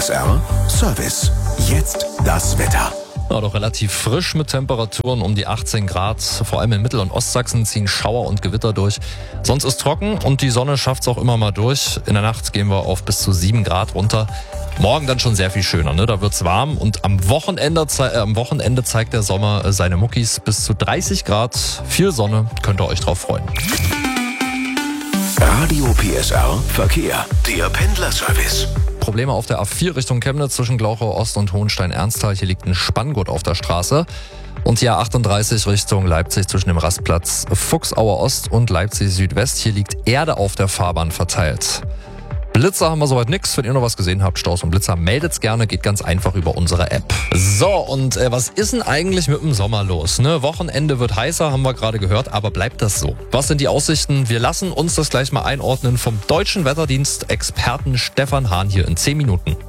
PSR Service. Jetzt das Wetter. Ja, doch relativ frisch mit Temperaturen um die 18 Grad. Vor allem in Mittel- und Ostsachsen ziehen Schauer und Gewitter durch. Sonst ist trocken und die Sonne schafft es auch immer mal durch. In der Nacht gehen wir auf bis zu 7 Grad runter. Morgen dann schon sehr viel schöner, ne? Da wird's warm und am Wochenende zeigt der Sommer seine Muckis bis zu 30 Grad. Viel Sonne, könnt ihr euch drauf freuen. Radio PSR Verkehr, der Pendlerservice. Probleme auf der A4 Richtung Chemnitz zwischen Glauchau Ost und Hohenstein-Ernsthal. Hier liegt ein Spanngurt auf der Straße. Und die A38 Richtung Leipzig zwischen dem Rastplatz Fuchsauer Ost und Leipzig Südwest. Hier liegt Erde auf der Fahrbahn verteilt. Blitzer haben wir soweit nix. Wenn ihr noch was gesehen habt, Staus und Blitzer, meldet's gerne. Geht ganz einfach über unsere App. So, und was ist denn eigentlich mit dem Sommer los? Ne? Wochenende wird heißer, haben wir gerade gehört, aber bleibt das so? Was sind die Aussichten? Wir lassen uns das gleich mal einordnen vom Deutschen Wetterdienst Experten Stefan Hahn hier in 10 Minuten.